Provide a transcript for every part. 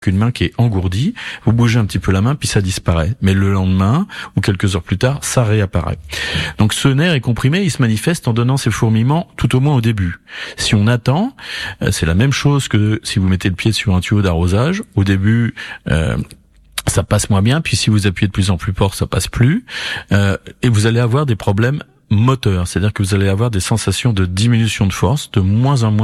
qu'une main qui est engourdie, vous bougez un petit peu la main, puis ça disparaît. Mais le lendemain, ou quelques heures plus tard, ça réapparaît. Donc ce nerf est comprimé, il se manifeste en donnant ces fourmillements, tout au moins au début. Si on attend, c'est la même chose que si vous mettez le pied sur un tuyau d'arrosage. Au début, ça passe moins bien, puis si vous appuyez de plus en plus fort, ça passe plus, et vous allez avoir des problèmes moteur, c'est-à-dire que vous allez avoir des sensations de diminution de force, de moins en moins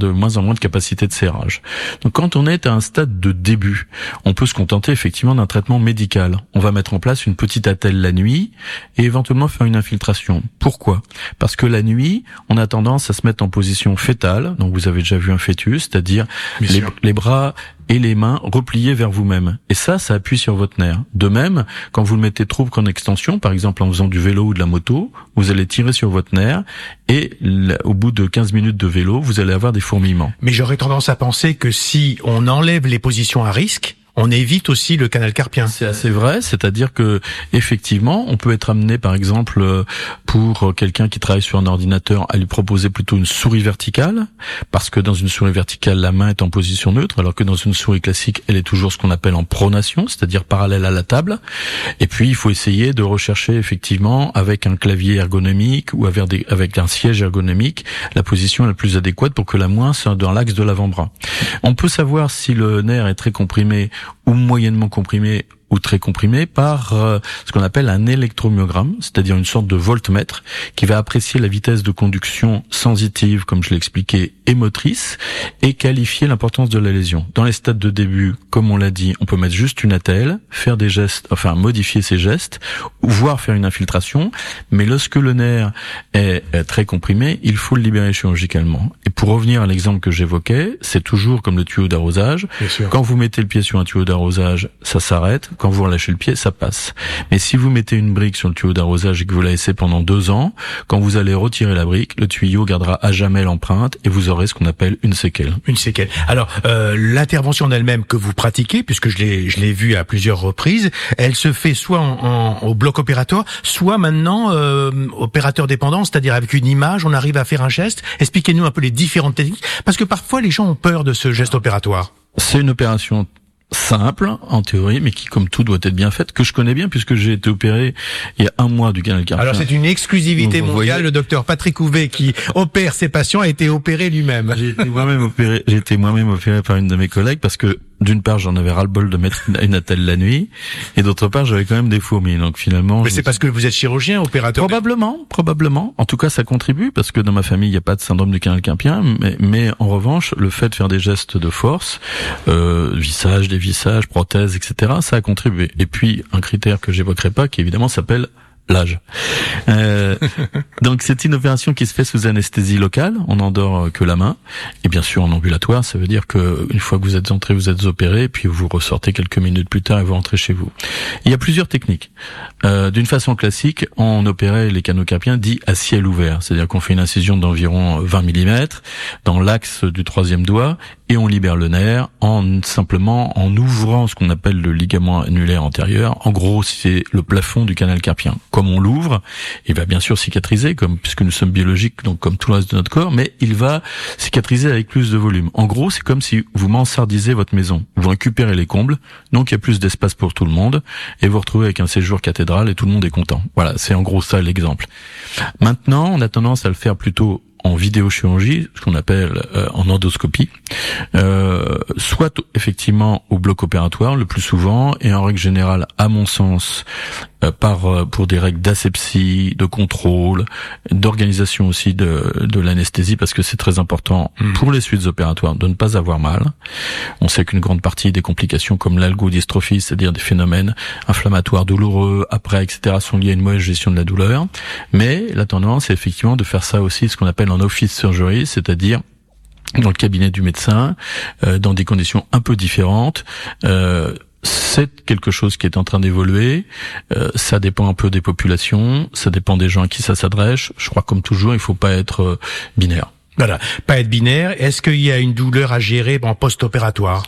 de capacité de serrage. Donc quand on est à un stade de début, on peut se contenter effectivement d'un traitement médical. On va mettre en place une petite attelle la nuit et éventuellement faire une infiltration. Pourquoi ? Parce que la nuit, on a tendance à se mettre en position fétale, donc vous avez déjà vu un fœtus, c'est-à-dire les bras et les mains repliées vers vous-même. Et ça appuie sur votre nerf. De même, quand vous le mettez trop qu'en extension, par exemple en faisant du vélo ou de la moto, vous allez tirer sur votre nerf et au bout de 15 minutes de vélo, vous allez avoir des fourmillements. Mais j'aurais tendance à penser que si on enlève les positions à risque, on évite aussi le canal carpien. C'est assez vrai, c'est-à-dire que effectivement, on peut être amené, par exemple, pour quelqu'un qui travaille sur un ordinateur, à lui proposer plutôt une souris verticale, parce que dans une souris verticale, la main est en position neutre, alors que dans une souris classique, elle est toujours ce qu'on appelle en pronation, c'est-à-dire parallèle à la table. Et puis, il faut essayer de rechercher effectivement, avec un clavier ergonomique ou avec un siège ergonomique, la position la plus adéquate pour que la main soit dans l'axe de l'avant-bras. On peut savoir si le nerf est très comprimé ou moyennement comprimé ou très comprimé par ce qu'on appelle un électromyogramme, c'est-à-dire une sorte de voltmètre qui va apprécier la vitesse de conduction sensitive, comme je l'ai expliqué, et motrice, et qualifier l'importance de la lésion. Dans les stades de début, comme on l'a dit, on peut mettre juste une attelle, faire des gestes, enfin modifier ces gestes, voire faire une infiltration, mais lorsque le nerf est très comprimé, il faut le libérer chirurgicalement. Et pour revenir à l'exemple que j'évoquais, c'est toujours comme le tuyau d'arrosage. Quand vous mettez le pied sur un tuyau d'arrosage, ça s'arrête. Quand vous relâchez le pied, ça passe. Mais si vous mettez une brique sur le tuyau d'arrosage et que vous la laissez pendant 2 ans, quand vous allez retirer la brique, le tuyau gardera à jamais l'empreinte et vous aurez ce qu'on appelle une séquelle. Une séquelle. Alors, l'intervention en elle-même que vous pratiquez, puisque je l'ai vu à plusieurs reprises, elle se fait soit au bloc opératoire, soit maintenant opérateur dépendant, c'est-à-dire avec une image, on arrive à faire un geste. Expliquez-nous un peu les différentes techniques, parce que parfois les gens ont peur de ce geste opératoire. C'est une opération simple, en théorie, mais qui, comme tout, doit être bien faite, que je connais bien puisque j'ai été opéré il y a 1 mois du canal carpien. Alors c'est une exclusivité mondiale, le docteur Patrick Houvet qui opère ses patients a été opéré lui-même. J'ai été moi-même opéré par une de mes collègues parce que d'une part, j'en avais ras-le-bol de mettre une attelle la nuit, et d'autre part, j'avais quand même des fourmis. Donc finalement, mais c'est parce que vous êtes chirurgien, opérateur. Probablement. En tout cas, ça contribue parce que dans ma famille, il n'y a pas de syndrome du canal carpien, mais en revanche, le fait de faire des gestes de force, vissage, dévissage, prothèse, etc., ça a contribué. Et puis un critère que j'évoquerai pas, qui évidemment s'appelle l'âge. Donc c'est une opération qui se fait sous anesthésie locale, on n'endort que la main, et bien sûr en ambulatoire, ça veut dire que une fois que vous êtes entré, vous êtes opéré, puis vous ressortez quelques minutes plus tard et vous rentrez chez vous. Il y a plusieurs techniques. D'une façon classique, on opérait les canaux carpiens dits à ciel ouvert, c'est-à-dire qu'on fait une incision d'environ 20 mm dans l'axe du 3e doigt, et on libère le nerf simplement en ouvrant ce qu'on appelle le ligament annulaire antérieur. En gros, c'est le plafond du canal carpien. Comme on l'ouvre, il va bien sûr cicatriser, puisque nous sommes biologiques, donc comme tout le reste de notre corps, mais il va cicatriser avec plus de volume. En gros, c'est comme si vous mansardisez votre maison. Vous récupérez les combles, donc il y a plus d'espace pour tout le monde, et vous retrouvez avec un séjour cathédrale et tout le monde est content. Voilà, c'est en gros ça l'exemple. Maintenant, on a tendance à le faire plutôt en vidéochirurgie, ce qu'on appelle en endoscopie, soit effectivement au bloc opératoire le plus souvent, et en règle générale, à mon sens, pour des règles d'asepsie, de contrôle, d'organisation aussi de l'anesthésie, parce que c'est très important pour les suites opératoires de ne pas avoir mal. On sait qu'une grande partie des complications comme l'algodystrophie, c'est-à-dire des phénomènes inflammatoires douloureux après, etc., sont liés à une mauvaise gestion de la douleur. Mais la tendance est effectivement de faire ça aussi, ce qu'on appelle en office surgery, c'est-à-dire dans le cabinet du médecin, dans des conditions un peu différentes. C'est quelque chose qui est en train d'évoluer. Ça dépend un peu des populations, ça dépend des gens à qui ça s'adresse. Je crois, comme toujours, il faut pas être binaire. Voilà, pas être binaire. Est-ce qu'il y a une douleur à gérer en post-opératoire ?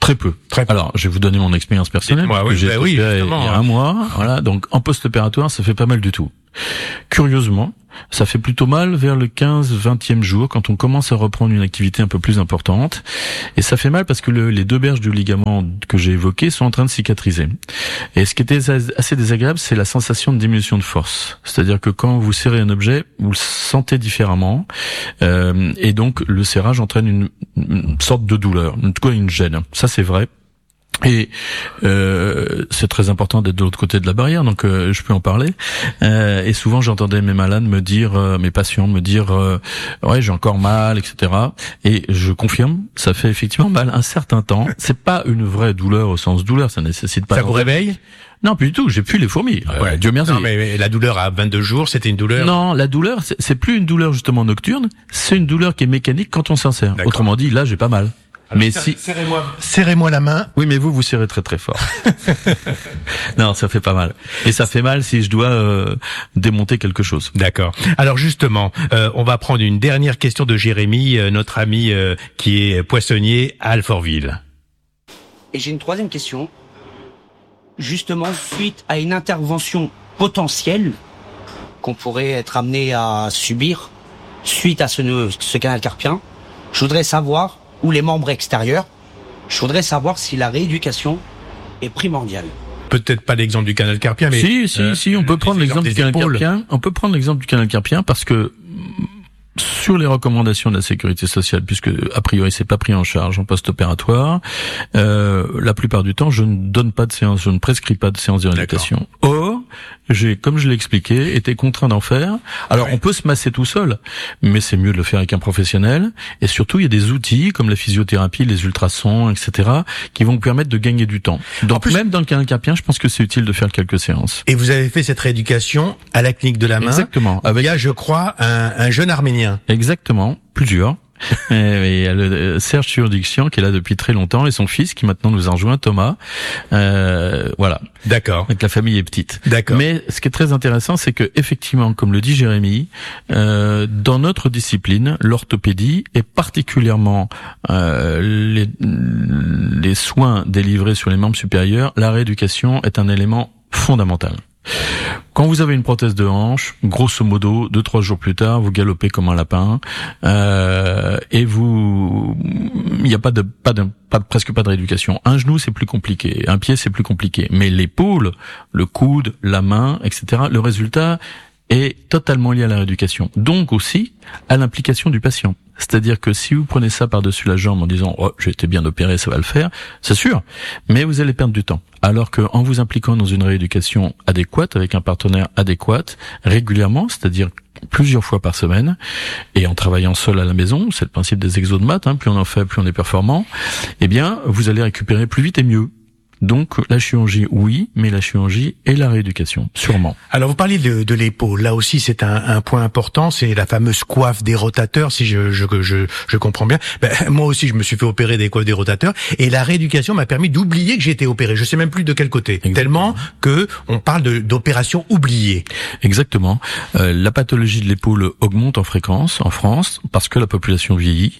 Très peu. Alors, je vais vous donner mon expérience personnelle. Moi, que j'ai été opéré il y a un mois. Voilà. Donc, en post-opératoire, ça fait pas mal du tout. Curieusement, ça fait plutôt mal vers le 15-20e jour quand on commence à reprendre une activité un peu plus importante. Et ça fait mal parce que les 2 berges du ligament que j'ai évoquées sont en train de cicatriser. Et ce qui était assez désagréable, c'est la sensation de diminution de force. C'est-à-dire que quand vous serrez un objet, vous le sentez différemment. Et donc, le serrage entraîne une sorte de douleur, en tout cas une gêne. Ça, c'est vrai. Et c'est très important d'être de l'autre côté de la barrière, donc je peux en parler. Et souvent j'entendais mes malades me dire, mes patients me dire, ouais, j'ai encore mal, etc. Et je confirme, ça fait effectivement mal un certain temps. C'est pas une vraie douleur au sens douleur, ça nécessite pas. Ça vous réveille? Non, plus du tout. J'ai plus les fourmis. Ouais. Dieu merci. Non, mais la douleur à 22 jours, c'était une douleur. Non, la douleur, c'est plus une douleur justement nocturne. C'est une douleur qui est mécanique quand on s'insère. Autrement dit, là, j'ai pas mal. Alors, mais serrez-moi la main. Oui, mais vous serrez très très fort. Non, ça fait pas mal. Et ça fait mal si je dois démonter quelque chose. D'accord. Alors justement, on va prendre une dernière question de Jérémy, notre ami qui est poissonnier à Alfortville. Et j'ai une 3e question. Justement, suite à une intervention potentielle qu'on pourrait être amené à subir suite à ce canal carpien, je voudrais savoir, ou les membres extérieurs, je voudrais savoir si la rééducation est primordiale. Peut-être pas l'exemple du canal carpien, mais si, on peut prendre l'exemple du canal carpien. On peut prendre l'exemple du canal carpien parce que sur les recommandations de la sécurité sociale, puisque a priori c'est pas pris en charge en post-opératoire, la plupart du temps je ne donne pas de séance, je ne prescris pas de séance de rééducation. Or, j'ai, comme je l'ai expliqué, été contraint d'en faire. Alors on peut se masser tout seul, mais c'est mieux de le faire avec un professionnel. Et surtout, il y a des outils comme la physiothérapie, les ultrasons, etc., qui vont vous permettre de gagner du temps. Donc plus, même dans le canal carpien, je pense que c'est utile de faire quelques séances. Et vous avez fait cette rééducation à la clinique de la main. Exactement. Il y a, je crois, un jeune Arménien. Exactement, plusieurs. Et il y a le Serge Turdixian qui est là depuis très longtemps et son fils qui maintenant nous a rejoint, Thomas. Voilà. D'accord. Donc la famille est petite. D'accord. Mais ce qui est très intéressant, c'est que effectivement, comme le dit Jérémy, dans notre discipline, l'orthopédie et particulièrement les soins délivrés sur les membres supérieurs, la rééducation est un élément fondamental. Quand vous avez une prothèse de hanche, grosso modo, 2-3 jours plus tard, vous galopez comme un lapin, et il n'y a presque pas de rééducation. Un genou, c'est plus compliqué. Un pied, c'est plus compliqué. Mais l'épaule, le coude, la main, etc., le résultat est totalement lié à la rééducation. Donc aussi, à l'implication du patient. C'est-à-dire que si vous prenez ça par-dessus la jambe en disant « Oh, j'ai été bien opéré, ça va le faire », c'est sûr, mais vous allez perdre du temps. Alors que en vous impliquant dans une rééducation adéquate, avec un partenaire adéquat, régulièrement, c'est-à-dire plusieurs fois par semaine, et en travaillant seul à la maison, c'est le principe des exos de maths, plus on en fait, plus on est performant, eh bien, vous allez récupérer plus vite et mieux. Donc la chirurgie, oui, mais la chirurgie et la rééducation, sûrement. Alors vous parlez de l'épaule. Là aussi, c'est un point important. C'est la fameuse coiffe des rotateurs, si je comprends bien. Moi aussi, je me suis fait opérer des coiffes des rotateurs, et la rééducation m'a permis d'oublier que j'ai été opéré. Je sais même plus de quel côté. Exactement. Tellement que on parle d'opération oubliée. Exactement. La pathologie de l'épaule augmente en fréquence en France parce que la population vieillit.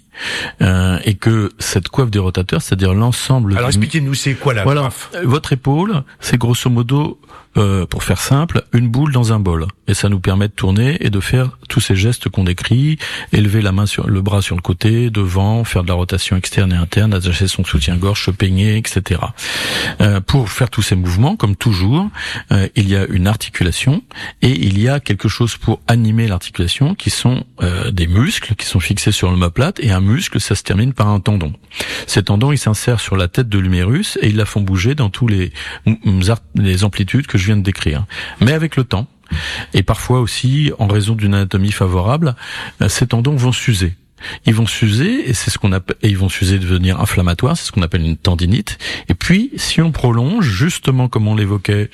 Et que cette coiffe des rotateurs, c'est-à-dire l'ensemble... Alors expliquez-nous, c'est quoi la coiffe ? Votre épaule, c'est grosso modo, pour faire simple, une boule dans un bol. Et ça nous permet de tourner et de faire tous ces gestes qu'on décrit, élever la main sur le bras sur le côté, devant, faire de la rotation externe et interne, attacher son soutien-gorge, se peigner, etc. Pour faire tous ces mouvements, comme toujours, il y a une articulation et il y a quelque chose pour animer l'articulation qui sont des muscles qui sont fixés sur l'omoplate, et un muscle, ça se termine par un tendon. Ces tendons, ils s'insèrent sur la tête de l'humérus et ils la font bouger dans tous les amplitudes que je viens de décrire. Mais avec le temps, et parfois aussi en raison d'une anatomie favorable, ces tendons vont s'user. Ils vont s'user et c'est ce qu'on appelle, et ils vont s'user, devenir inflammatoires, c'est ce qu'on appelle une tendinite. Et puis, si on prolonge, justement comme on l'évoquait,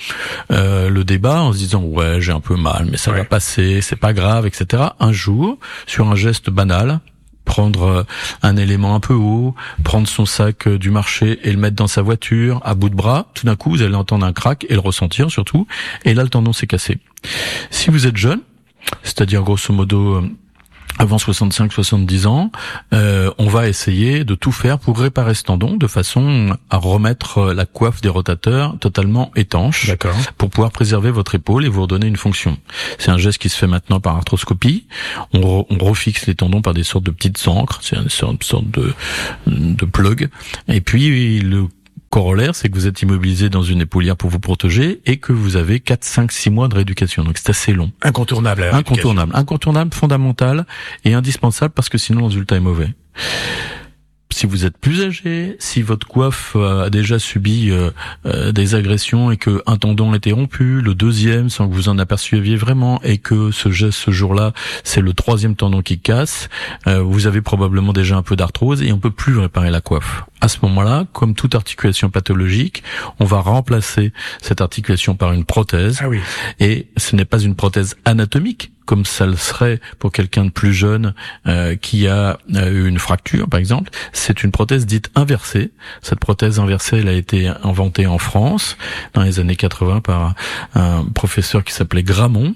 le débat en se disant ouais, j'ai un peu mal, mais ça va passer, c'est pas grave, etc. Un jour, sur un geste banal, prendre un élément un peu haut, prendre son sac du marché et le mettre dans sa voiture à bout de bras, tout d'un coup vous allez entendre un crack et le ressentir surtout, et là le tendon s'est cassé. Si vous êtes jeune, c'est-à-dire grosso modo avant 65-70 ans, on va essayer de tout faire pour réparer ce tendon de façon à remettre la coiffe des rotateurs totalement étanche. D'accord. Pour pouvoir préserver votre épaule et vous redonner une fonction. C'est un geste qui se fait maintenant par arthroscopie. On refixe les tendons par des sortes de petites ancres, c'est une sorte de plug. Et puis le corollaire, c'est que vous êtes immobilisé dans une épaulière pour vous protéger et que vous avez 4, 5, 6 mois de rééducation. Donc c'est assez long. Incontournable, fondamental et indispensable parce que sinon le résultat est mauvais. Si vous êtes plus âgé, si votre coiffe a déjà subi des agressions et que un tendon a été rompu, le deuxième sans que vous en aperceviez vraiment, et que ce jour-là, c'est le troisième tendon qui casse, vous avez probablement déjà un peu d'arthrose et on peut plus réparer la coiffe. À ce moment-là, comme toute articulation pathologique, on va remplacer cette articulation par une prothèse. Ah oui. Et ce n'est pas une prothèse anatomique, comme ça le serait pour quelqu'un de plus jeune qui a eu une fracture, par exemple. C'est une prothèse dite inversée. Cette prothèse inversée, elle a été inventée en France dans les années 80 par un professeur qui s'appelait Gramont.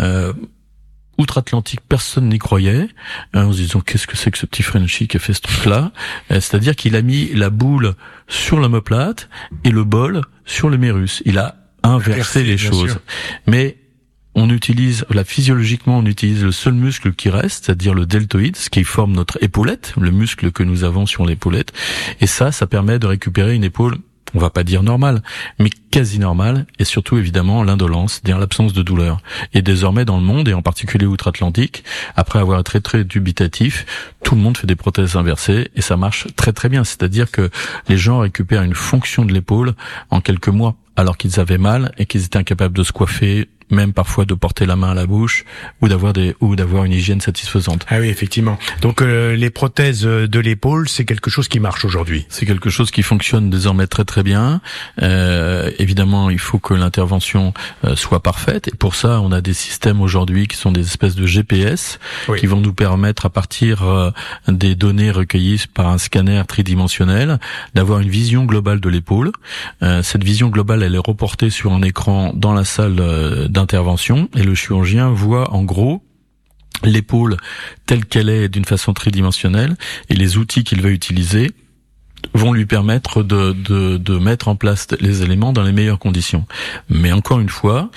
Outre-Atlantique, personne n'y croyait, en se disant qu'est-ce que c'est que ce petit Frenchie qui a fait ce truc-là. C'est-à-dire qu'il a mis la boule sur l'omoplate et le bol sur le mérus. Il a inversé les choses. Mais physiologiquement, on utilise le seul muscle qui reste, c'est-à-dire le deltoïde, ce qui forme notre épaulette, le muscle que nous avons sur l'épaulette. Et ça permet de récupérer une épaule, on va pas dire normale, mais quasi normale, et surtout évidemment l'indolence, c'est-à-dire l'absence de douleur. Et désormais dans le monde, et en particulier outre-Atlantique, après avoir été très dubitatif, tout le monde fait des prothèses inversées, et ça marche très très bien. C'est-à-dire que les gens récupèrent une fonction de l'épaule en quelques mois, alors qu'ils avaient mal et qu'ils étaient incapables de se coiffer, même parfois de porter la main à la bouche ou d'avoir une hygiène satisfaisante. Ah oui, effectivement. Donc les prothèses de l'épaule, c'est quelque chose qui marche aujourd'hui. C'est quelque chose qui fonctionne désormais très très bien. Évidemment, il faut que l'intervention soit parfaite, et pour ça, on a des systèmes aujourd'hui qui sont des espèces de GPS qui vont nous permettre, à partir des données recueillies par un scanner tridimensionnel, d'avoir une vision globale de l'épaule. Cette vision globale, elle est reportée sur un écran dans la salle d'intervention, et le chirurgien voit en gros l'épaule telle qu'elle est d'une façon tridimensionnelle, et les outils qu'il va utiliser vont lui permettre de mettre en place les éléments dans les meilleures conditions. Mais encore une fois,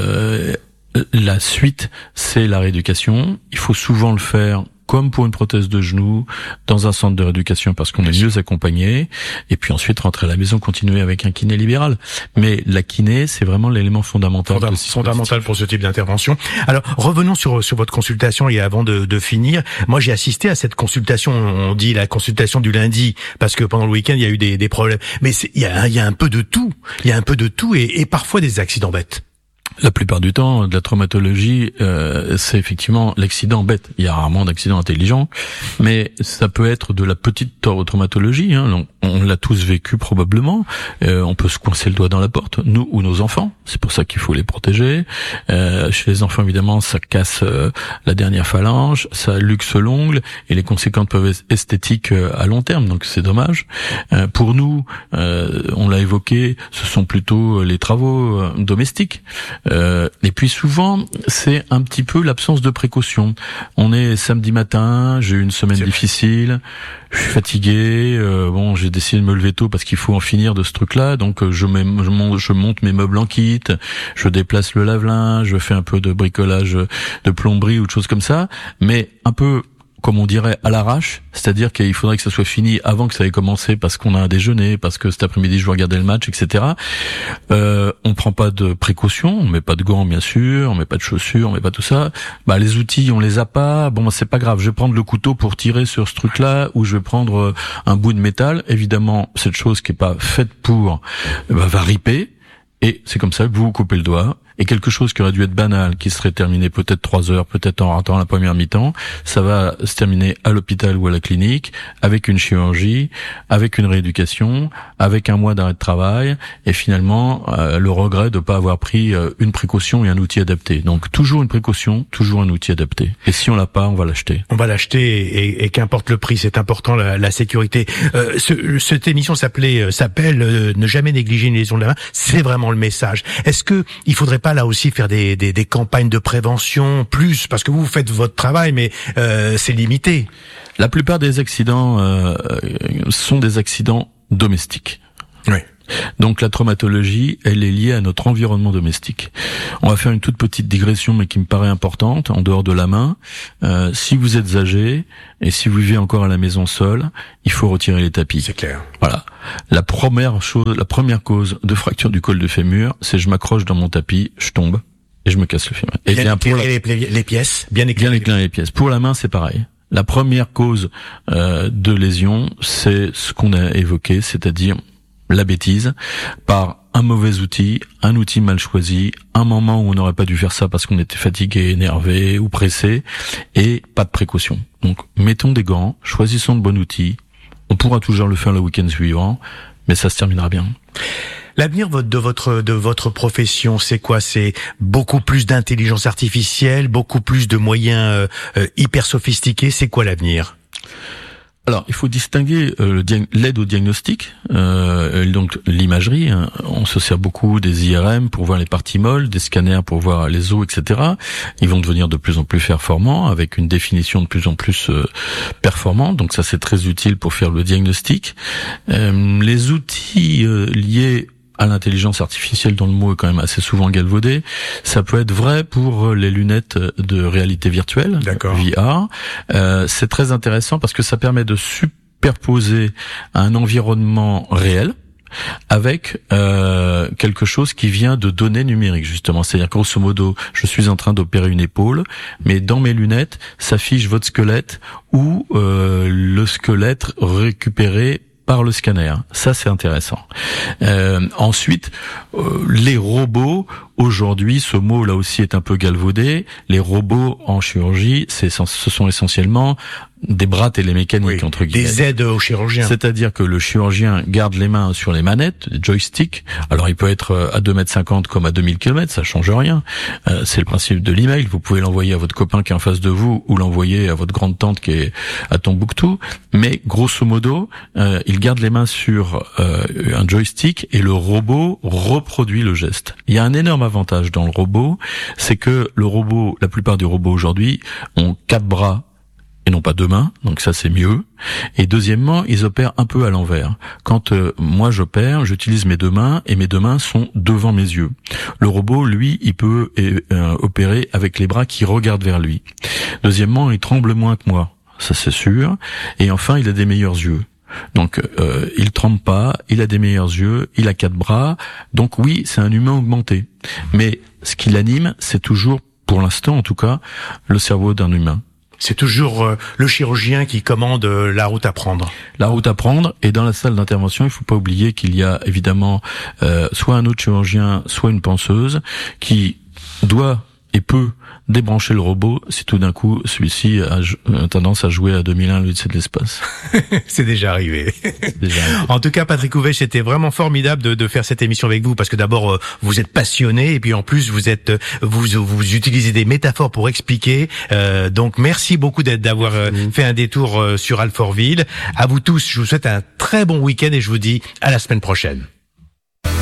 la suite, c'est la rééducation. Il faut souvent le faire comme pour une prothèse de genou, dans un centre de rééducation parce qu'on est mieux accompagné, et puis ensuite rentrer à la maison, continuer avec un kiné libéral. Mais la kiné, c'est vraiment l'élément fondamental. Fondamental pour ce type d'intervention. Alors, revenons sur votre consultation, et avant de finir, moi j'ai assisté à cette consultation, on dit la consultation du lundi, parce que pendant le week-end il y a eu des problèmes. Mais il y a un peu de tout. Il y a un peu de tout, et parfois des accidents bêtes. La plupart du temps, de la traumatologie, c'est effectivement l'accident bête. Il y a rarement d'accidents intelligents, mais ça peut être de la petite traumatologie. On l'a tous vécu probablement. On peut se coincer le doigt dans la porte, nous ou nos enfants. C'est pour ça qu'il faut les protéger. Chez les enfants, évidemment, ça casse la dernière phalange, ça luxe l'ongle, et les conséquences peuvent être esthétiques à long terme. Donc c'est dommage. Pour nous, on l'a évoqué, ce sont plutôt les travaux domestiques. Et puis souvent, c'est un petit peu l'absence de précaution. On est samedi matin, j'ai eu une semaine difficile, je suis fatigué, j'ai décidé de me lever tôt parce qu'il faut en finir de ce truc-là, donc je monte mes meubles en kit, je déplace le lave-linge, je fais un peu de bricolage de plomberie ou de choses comme ça, mais un peu comme on dirait à l'arrache, c'est-à-dire qu'il faudrait que ça soit fini avant que ça ait commencé parce qu'on a un déjeuner, parce que cet après-midi je veux regarder le match, etc. On prend pas de précautions, on met pas de gants bien sûr, on met pas de chaussures, on met pas tout ça. Les outils on les a pas, c'est pas grave, je vais prendre le couteau pour tirer sur ce truc-là, ou je vais prendre un bout de métal. Évidemment, cette chose qui est pas faite pour va riper, et c'est comme ça que vous vous coupez le doigt. Et quelque chose qui aurait dû être banal, qui serait terminé peut-être 3 heures, peut-être en ratant la première mi-temps, ça va se terminer à l'hôpital ou à la clinique, avec une chirurgie, avec une rééducation, avec un mois d'arrêt de travail, et finalement le regret de pas avoir pris une précaution et un outil adapté. Donc toujours une précaution, toujours un outil adapté. Et si on l'a pas, on va l'acheter. On va l'acheter, et qu'importe le prix, c'est important la sécurité. Cette émission s'appelle Ne jamais négliger une lésion de la main. C'est vraiment le message. Est-ce que il faudrait pas pas là aussi faire des campagnes de prévention plus, parce que vous faites votre travail, mais c'est limité. La plupart des accidents sont des accidents domestiques. Oui. Donc la traumatologie, elle est liée à notre environnement domestique. On va faire une toute petite digression, mais qui me paraît importante, en dehors de la main. Si vous êtes âgé, et si vous vivez encore à la maison seul, il faut retirer les tapis. C'est clair. Voilà. La première cause de fracture du col de fémur, c'est je m'accroche dans mon tapis, je tombe, et je me casse le fémur. Et bien éclairer les pièces, bien éclairer les pièces. Pour la main, c'est pareil. La première cause de lésion, c'est ce qu'on a évoqué, c'est-à-dire la bêtise, par un mauvais outil, un outil mal choisi, un moment où on n'aurait pas dû faire ça parce qu'on était fatigué, énervé ou pressé, et pas de précaution. Donc, mettons des gants, choisissons le bon outil, on pourra toujours le faire le week-end suivant, mais ça se terminera bien. L'avenir de votre profession, c'est quoi? C'est beaucoup plus d'intelligence artificielle, beaucoup plus de moyens hyper sophistiqués. C'est quoi l'avenir? Alors, il faut distinguer l'aide au diagnostic, donc l'imagerie. Hein. On se sert beaucoup des IRM pour voir les parties molles, des scanners pour voir les os, etc. Ils vont devenir de plus en plus performants, avec une définition de plus en plus performante. Donc ça, c'est très utile pour faire le diagnostic. Les outils liés à l'intelligence artificielle, dont le mot est quand même assez souvent galvaudé, ça peut être vrai pour les lunettes de réalité virtuelle, VR. C'est très intéressant parce que ça permet de superposer un environnement réel avec quelque chose qui vient de données numériques, justement. C'est-à-dire, grosso modo, je suis en train d'opérer une épaule, mais dans mes lunettes s'affiche votre squelette ou le squelette récupéré par le scanner. Ça, c'est intéressant. Ensuite, les robots, aujourd'hui, ce mot là aussi est un peu galvaudé. Les robots en chirurgie, ce sont essentiellement des bras télémécaniques, entre guillemets. Des aides aux chirurgiens. C'est-à-dire que le chirurgien garde les mains sur les manettes, les joysticks. Alors, il peut être à 2,50 m comme à 2000 km, ça change rien. C'est le principe de l'email. Vous pouvez l'envoyer à votre copain qui est en face de vous ou l'envoyer à votre grande tante qui est à Tombouctou. Mais, grosso modo, il garde les mains sur un joystick et le robot reproduit le geste. Il y a un énorme avantage dans le robot, c'est que la plupart des robots aujourd'hui ont 4 bras et non pas 2 mains, donc ça c'est mieux. Et deuxièmement, ils opèrent un peu à l'envers. Quand moi j'opère, j'utilise mes 2 mains et mes 2 mains sont devant mes yeux. Le robot, lui, il peut opérer avec les bras qui regardent vers lui. Deuxièmement, il tremble moins que moi, ça c'est sûr. Et enfin, il a des meilleurs yeux. Donc il tremble pas, il a des meilleurs yeux, il a 4 bras. Donc oui, c'est un humain augmenté. Mais ce qui l'anime, c'est toujours, pour l'instant en tout cas, le cerveau d'un humain. C'est toujours le chirurgien qui commande la route à prendre. La route à prendre, et dans la salle d'intervention, il faut pas oublier qu'il y a évidemment soit un autre chirurgien, soit une penseuse qui doit et peut débrancher le robot si tout d'un coup celui-ci a tendance à jouer à 2001 au lieu de l'espace. C'est déjà arrivé. En tout cas, Patrick Houvet, c'était vraiment formidable de faire cette émission avec vous, parce que d'abord vous êtes passionné et puis en plus vous utilisez des métaphores pour expliquer. Donc merci beaucoup d'avoir fait un détour sur Alfortville. À vous tous, je vous souhaite un très bon week-end et je vous dis à la semaine prochaine.